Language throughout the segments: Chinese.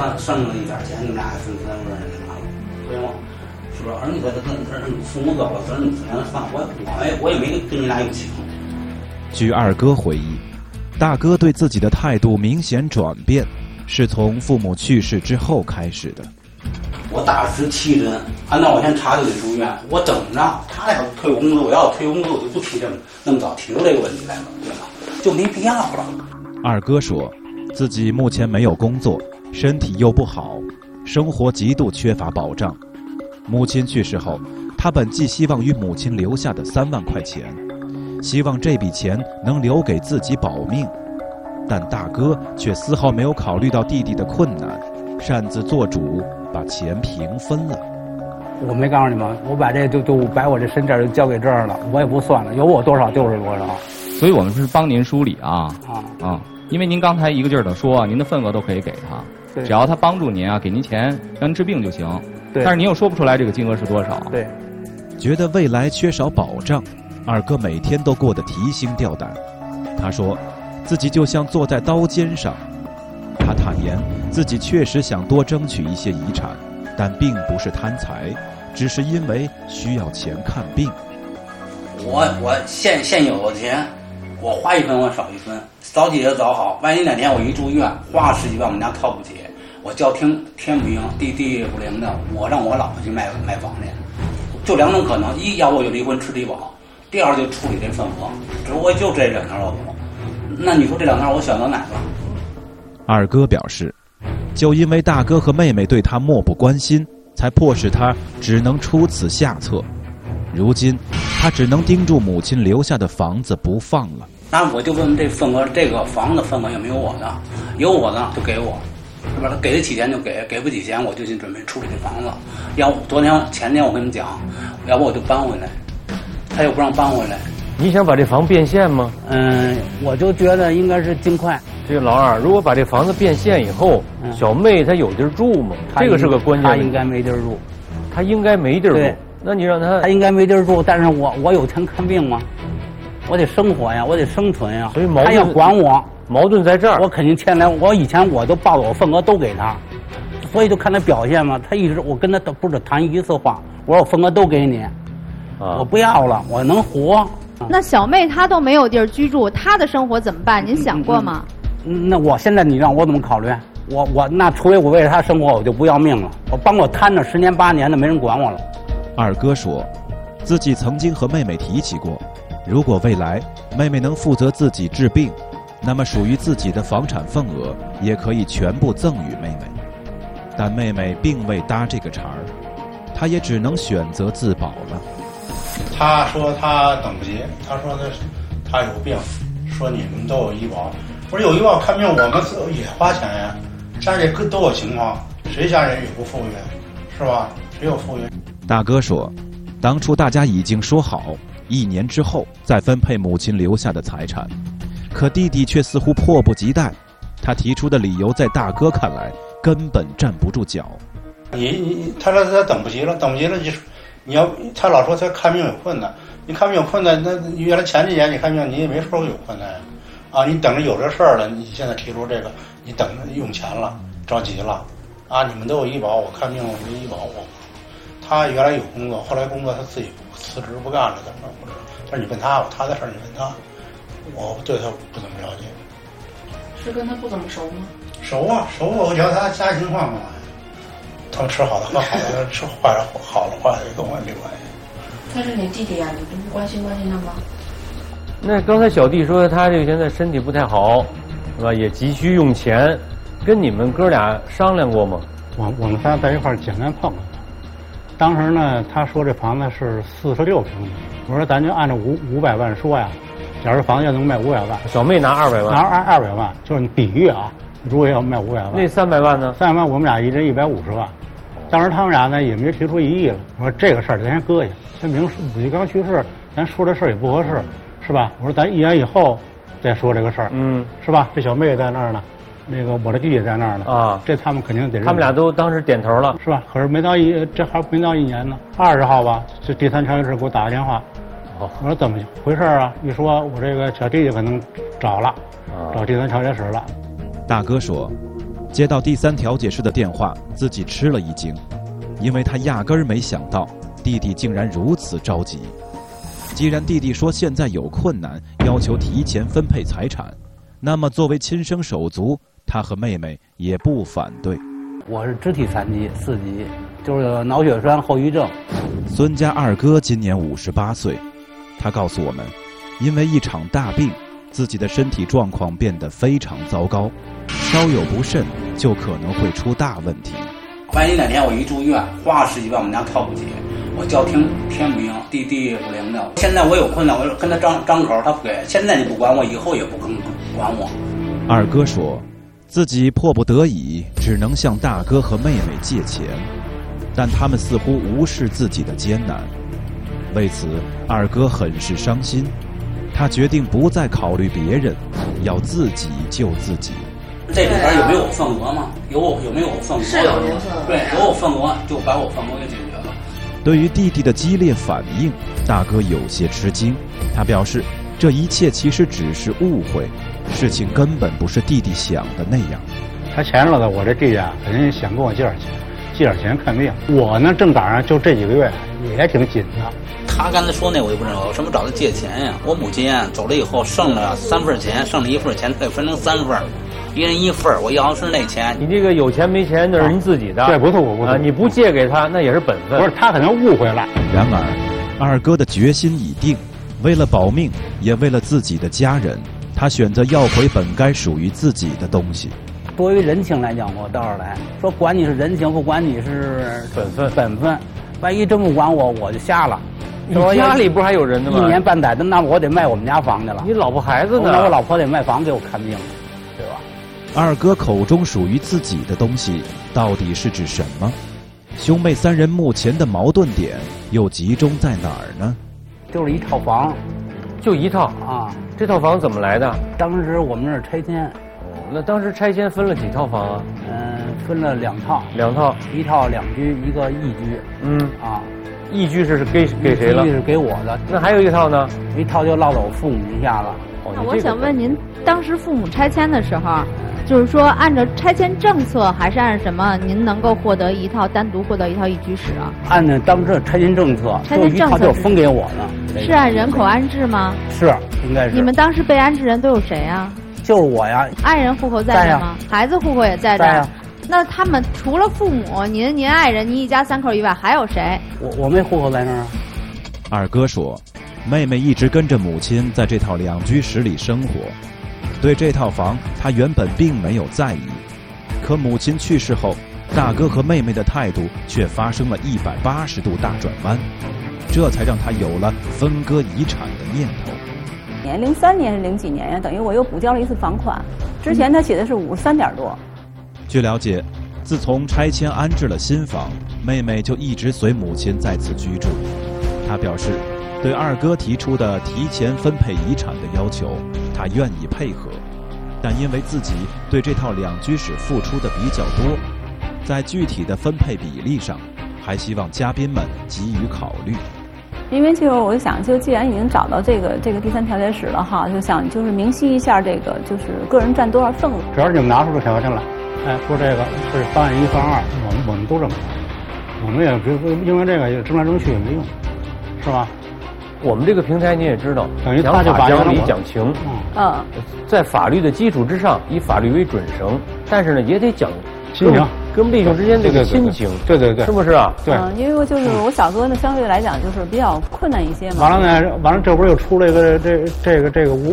剩了一点钱，你们俩分3个人拿了，对吗？是不是？儿女跟父母走了，子女之间的饭，我也没跟你俩有情。 据二哥回忆，大哥对自己的态度明显转变，是从父母去世之后开始的。 我打17针，按照我先查就得住院，我等着他要退工资，我要退工资我就不提那么早提出这个问题来了，对吧？就没必要了。 二哥说，自己目前没有工作，身体又不好，生活极度缺乏保障。母亲去世后，他本寄希望于母亲留下的3万块钱，希望这笔钱能留给自己保命，但大哥却丝毫没有考虑到弟弟的困难，擅自做主，把钱平分了。 我没告诉你们，我把这就把我这身价就交给这儿了，我也不算了，有我多少就是多少。 所以我们是帮您梳理啊，因为您刚才一个劲儿的说，您的份额都可以给他，只要他帮助您啊，给您钱让您治病就行。但是您又说不出来这个金额是多少。 对， 觉得未来缺少保障，二哥每天都过得提心吊胆。他说，自己就像坐在刀尖上。他坦言，自己确实想多争取一些遗产，但并不是贪财，只是因为需要钱看病。 我现有的钱，我花1分我少1分，早起也早好。万一哪天我一住院，花了10几万，我们家掏不起，我叫天不应地不灵的，我让我老婆去卖房去。就2种可能，一要不我就离婚吃低保，第二就处理这份额。只不过就这2条路，那你说这2条我选择哪个？ 二哥表示，就因为大哥和妹妹对他漠不关心，才迫使他只能出此下策。如今他只能盯住母亲留下的房子不放了。 那我就问这份额，这个房子份额有没有我的？有我的就给我，是吧？他给得起钱就给不起钱我就去准备处理这房子。要不前天我跟你们讲，要不我就搬回来，他又不让搬回来。 你想把这房变现吗？ 我就觉得应该是尽快。 这个老二，如果把这房子变现以后，小妹她有地儿住吗？这个是个关键。 她应该没地儿住。 她应该没地儿住。那你让她应该没地儿住，但是我有钱看病吗？我得生活呀，我得生存呀。 所以矛盾， 他要管我， 矛盾在这儿。 我肯定欠来，我以前我都报了我份额都给他，所以就看他表现嘛。他一直我跟他不是谈1次话，我说我份额都给你，我不要了，我能活。 那小妹她都没有地儿居住，她的生活怎么办？您想过吗？ 那我现在你让我怎么考虑？我那除非我为了她生活，我就不要命了。我帮我摊着10年8年的，没人管我了。 二哥说，自己曾经和妹妹提起过，如果未来妹妹能负责自己治病，那么属于自己的房产份额也可以全部赠与妹妹。但妹妹并未搭这个茬儿，她也只能选择自保了。 他说他等不及，他说他有病，说你们都有医保。我说有医保看病我们也花钱呀，家里都有情况，谁家人也不富裕，是吧？谁有富裕？ 大哥说，当初大家已经说好1年之后再分配母亲留下的财产，可弟弟却似乎迫不及待。他提出的理由在大哥看来根本站不住脚。 他说他等不及了，就是你要他老说他看病有困难，你看病有困难，那原来前几年你看病你也没说有困难啊，你等着有这事儿了，你现在提出这个，你等着用钱了，着急了啊！你们都有医保，我看病我没医保，他原来有工作，后来工作他自己辞职不干了，怎么不知道？但是你问他吧，他的事儿你问他，我对他不怎么了解。 是跟他不怎么熟吗？ 熟啊，我觉得他家情况干嘛呀？他们吃好的喝好的，吃坏了好了坏的跟我也没关系。 他是你弟弟呀，你不关心他吗？ 那刚才小弟说他这个现在身体不太好，是吧？也急需用钱，跟你们哥俩商量过吗？ 我们仨在一块儿简单碰了。当时呢，他说这房子是46平米，我说咱就按照500万说呀，假如房子要能卖500万， 小妹拿200万， 拿200万，就是比喻啊，如果要卖500万， 那300万呢 ？300万我们俩一人150万。当时他们俩呢也没提出异议了，我说这个事儿咱先搁下，他母亲刚去世，咱说这事儿也不合适，是吧？我说咱1年以后再说这个事儿，是吧？这小妹在那儿呢，那个我的弟弟在那儿呢啊，这他们肯定得认。 他们俩都当时点头了， 是吧？可是这还没到1年呢。20号吧，这第3调解室给我打个电话，我说怎么回事啊？一说我这个小弟弟可能找第3调解室了。 大哥说， 接到第三调解室的电话，自己吃了一惊，因为他压根儿没想到弟弟竟然如此着急。既然弟弟说现在有困难，要求提前分配财产，那么作为亲生手足，他和妹妹也不反对。 我是肢体残疾4级，就是脑血栓后遗症。 孙家二哥今年58岁，他告诉我们，因为一场大病，自己的身体状况变得非常糟糕，稍有不慎就可能会出大问题。 万一哪天我一住院，花10几万我们家掏不起，我叫天不应地也不灵的。现在我有困难，我跟他张口，他不给。现在你不管我，以后也不肯管我。 二哥说，自己迫不得已只能向大哥和妹妹借钱，但他们似乎无视自己的艰难。为此，二哥很是伤心，他决定不再考虑别人，要自己救自己。 这里边有没有份额吗？有没有份额？ 是有份额。 对，有我份额就把我份额给解决了。 对于弟弟的激烈反应，大哥有些吃惊。他表示，这一切其实只是误会，事情根本不是弟弟想的那样。 他钱了的，我这弟呀，肯定想跟我借点钱看病。我呢，正赶上就这几个月也挺紧的。 他刚才说那我就不知道，我什么找他借钱呀？我母亲走了以后剩了3份钱，剩了1份钱，他给分成3份。一人1份，我要是那钱， 你这个有钱没钱那是您自己的， 对，不错，我不错， 你不借给他那也是本分。 不是，他可能误会了。 然而，二哥的决心已定，为了保命，也为了自己的家人，他选择要回本该属于自己的东西。 作为人情来讲，我倒是来说，管你是人情，不管你是本分，万一真不管我，我就瞎了。 你家里不是还有人呢吗 ？1年半载的，那我得卖我们家房去了。 你老婆孩子呢？ 那我老婆得卖房给我看病，对吧？ 二哥口中属于自己的东西，到底是指什么？兄妹3人目前的矛盾点又集中在哪儿呢？ 就是一套房， 就一套啊。 这套房怎么来的？ 当时我们那儿拆迁。 那当时拆迁分了几套房啊？ 分了2套。 2套， 一套2居，一个1居。 1居是给谁了？ 1居是给我的。 那还有一套呢？ 一套就落到我父母名下了。 那我想问您，当时父母拆迁的时候，就是说按照拆迁政策，还是按什么？您能够获得单独获得一套1居室啊？ 按照当时拆迁政策， 拆迁政策就分给我的。 是按人口安置吗？ 是，应该是。 你们当时被安置人都有谁啊？ 就是我呀。 爱人户口在这吗？孩子户口也在这。 在呀。 那他们除了父母，您爱人，您一家3口以外，还有谁？ 我没户口在那儿。 二哥说，妹妹一直跟着母亲在这套2居室里生活，对这套房她原本并没有在意，可母亲去世后，大哥和妹妹的态度却发生了180度大转弯，这才让她有了分割遗产的念头。 03年是0几年呀，等于我又补交了1次房款，之前他写的是53点多。 据了解，自从拆迁安置了新房，妹妹就一直随母亲在此居住。她表示，对二哥提出的提前分配遗产的要求，她愿意配合，但因为自己对这套2居室付出的比较多，在具体的分配比例上，还希望嘉宾们给予考虑。 因为就是我想，就既然已经找到这个第3调解室了哈，就想就是明晰一下这个就是个人占多少份额。 只要你们拿出这条件来。说这个是方案1、方案2，我们都这么看，我们也因为这个也争来争去也没用，是吧？ 我们这个平台你也知道， 等于他就把讲理讲情，在法律的基础之上，以法律为准绳，但是呢也得讲亲情， 跟弟兄之间这个亲情， 对， 是不是啊？ 对， 因为就是我小哥呢，相对来讲就是比较困难一些嘛。 完了，这不是又出了一个这个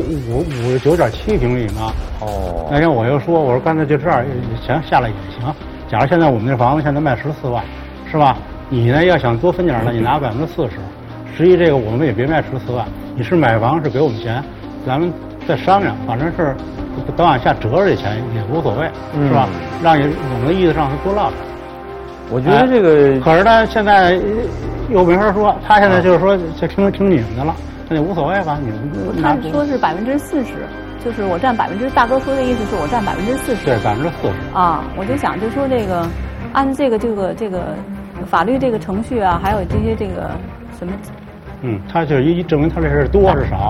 59.7平米吗？那天我又说，我说干脆就这样，钱下来也行。假如现在我们这房子现在卖14万，是吧？你呢要想多分点呢，你拿40%。实际这个我们也别卖14万，你是买房是给我们钱，咱们再商量，反正是等往下折这钱也无所谓，是吧？让你我们的意思上是多落点。 我觉得这个， 可是他现在又没法说，他现在就是说就听你们的了，那就无所谓吧，你们他说是40%，就是我占大哥说的意思是我占40%。 对，40%。 啊，我就想就说这个，按这个法律这个程序啊，还有这些这个什么。 他就证明他这是多是少，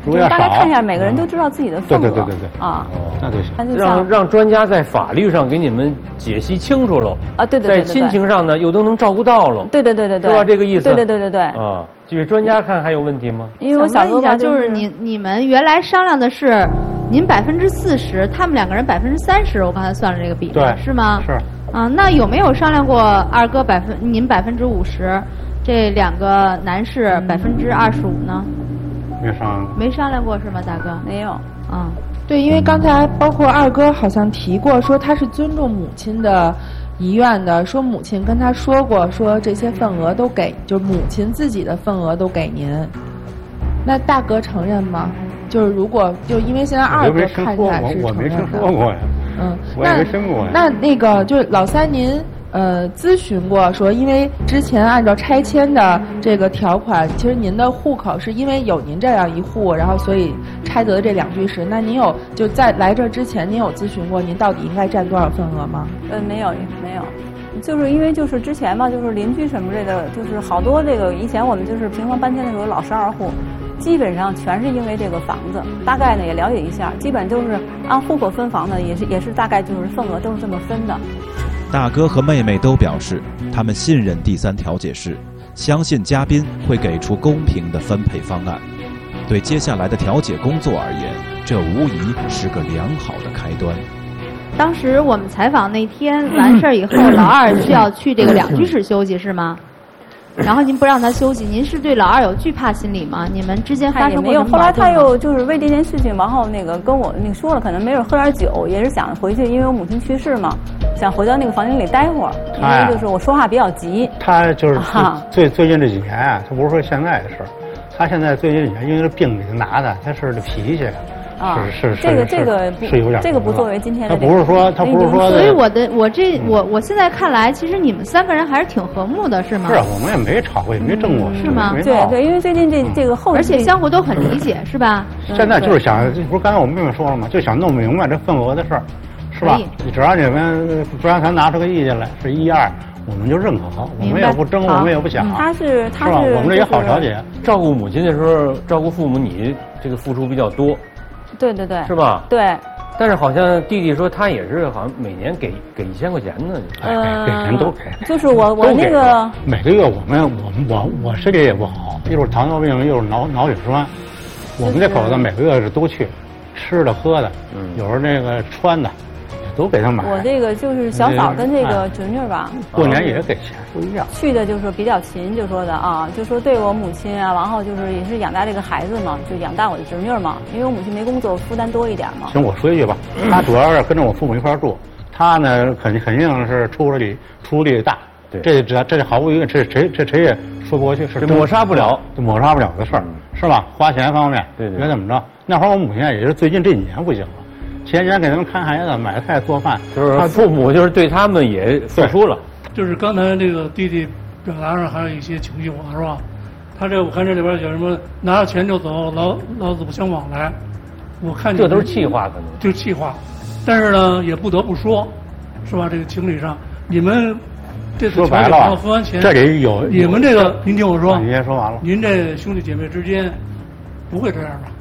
如果要少， 大概看一下，每个人都知道自己的份额。 对啊， 那就行。 让专家在法律上给你们解析清楚了啊，对， 在亲情上呢又都能照顾到了。 对， 是吧？这个意思。 对。 啊，这位专家看还有问题吗？ 因为我想问一下，就是你们原来商量的是，您40%，他们2个人30%，我刚才算了这个比例， 对， 是吗？ 是。 啊，那有没有商量过二哥您50%，这2个男士25%呢？没商量过是吗，大哥？ 没有。 啊， 对，因为刚才包括二哥好像提过，说他是尊重母亲的遗愿的，说母亲跟他说过，说这些份额都给，就是母亲自己的份额都给您。那大哥承认吗？就是如果就因为现在二哥看起来是承认的。 我没听说过呀。我也没听过呀。 那个就是老三您。咨询过说，因为之前按照拆迁的这个条款，其实您的户口是因为有您这样一户，然后所以拆得这2居室。那您有就在来这之前，您有咨询过您到底应该占多少份额吗？ 没有，就是因为就是之前嘛，就是邻居什么类的，就是好多这个以前我们就是平房搬迁的时候老12户，基本上全是因为这个房子。大概呢也了解一下，基本就是按户口分房的，也是大概就是份额都是这么分的。 大哥和妹妹都表示，他们信任第三调解室，相信嘉宾会给出公平的分配方案。对接下来的调解工作而言，这无疑是个良好的开端。 当时我们采访那天完事儿以后，老二是要去这个2居室休息是吗？然后您不让他休息，您是对老二有惧怕心理吗？你们之间发生过什么矛盾吗？ 后来他又就是为这件事情，然后跟我说了，可能没准喝点酒，也是想回去，因为我母亲去世嘛，想回到那个房间里待会儿，因为就是我说话比较急。 他就是最近这几年啊，他不是说现在的事儿，他现在最近几年因为这病给他拿的，他是这脾气。是这个不作为今天的。 他不是说。 所以我现在看来，其实你们3个人还是挺和睦的，是吗？ 是啊，我们也没吵过，也没争过， 是吗？ 对，因为最近这个而且相互都很理解，是吧？ 现在就是想，不是刚才我妹妹说了吗？就想弄明白这份额的事儿，是吧？只要你们不让他拿出个意见来，是1、2。我们就认可，我们也不争，我们也不想。 他是吧？我们这也好调解。 照顾母亲的时候，照顾父母，你这个付出比较多。 对， 是吧？ 对。 但是好像弟弟说他也是好像每年给1000块钱呢。 给人都给。 就是我那个每个月我身体也不好，又是糖尿病，又是脑血栓，我们这口子每个月是都去，吃的喝的，有时候那个穿的。都给他买。 我这个就是小嫂跟这个侄女吧， 过年也给钱，不一样。 去的就是比较勤，就说的啊，就说对我母亲啊，然后就是也是养大这个孩子嘛，就养大我的侄女嘛，因为我母亲没工作，负担多一点嘛。 行，我说一句吧，他主要是跟着我父母一块住，他呢肯定是出力大。对，这毫无疑问，这谁也说不过去，是抹杀不了的事儿，是吧？花钱方面，别怎么着。那会儿我母亲也是最近这几年不行了。前年给他们看孩子、买菜、做饭， 就是父母就是对他们也付出了。 就是刚才这个弟弟表达上还有一些情绪化，是吧？他这我看这里边有什么拿着钱就走，老死不相往来。我看这都是气话，可能就气话。但是呢，也不得不说，是吧？这个情理上，你们这次调解然后分完钱， 这里有你们这个，您听我说， 你先说完了。 您这兄弟姐妹之间不会这样吧？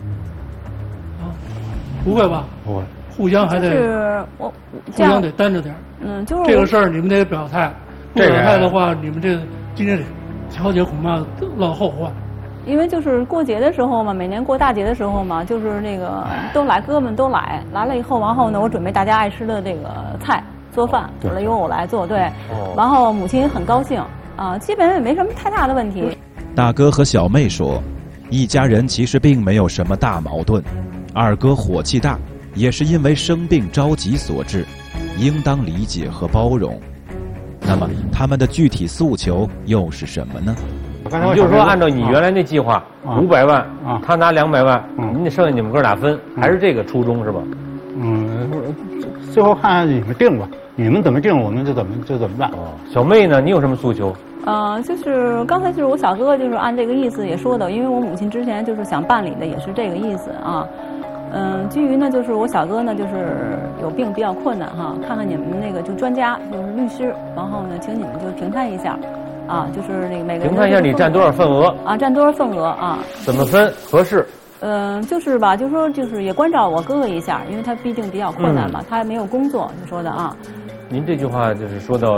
不会吧？ 不会， 互相还得互相得担着点。 就是这个事儿你们得表态，不表态的话，你们这今天调解恐怕落后患。 因为就是过节的时候嘛，每年过大节的时候嘛，就是那个都来，哥哥们都来了以后，然后呢，我准备大家爱吃的这个菜做饭，完了由我来做，对，然后母亲很高兴啊，基本也没什么太大的问题。 大哥和小妹说，一家人其实并没有什么大矛盾。二哥火气大，也是因为生病着急所致，应当理解和包容。那么他们的具体诉求又是什么呢？ 你就是说，按照你原来那计划，500万，他拿200万，您得剩下你们哥俩分，还是这个初衷是吧？ 最后看你们定吧，你们怎么定，我们就怎么办。 小妹呢，你有什么诉求？ 就是刚才就是我小哥就是按这个意思也说的，因为我母亲之前就是想办理的也是这个意思啊。基于呢，就是我小哥呢，就是有病比较困难哈，看看你们那个就专家，就是律师，然后呢，请你们就评判一下，啊，就是那个每个人评判一下你占多少份额啊，占多少份额啊？ 怎么分合适？ 就是吧，就说就是也关照我哥哥一下，因为他毕竟比较困难嘛，他还没有工作，你说的啊。 您这句话就是说到